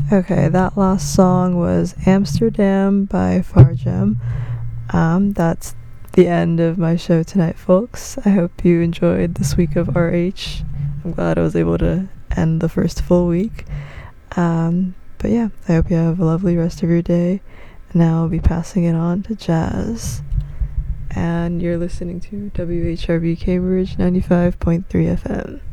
Okay, that last song was Amsterdam by Farjam. That's the end of my show tonight, folks. I hope you enjoyed this week of RH. I'm glad I was able to end the first full week. But yeah, I hope you have a lovely rest of your day. Now I'll be passing it on to Jazz. And you're listening to WHRB Cambridge 95.3 FM.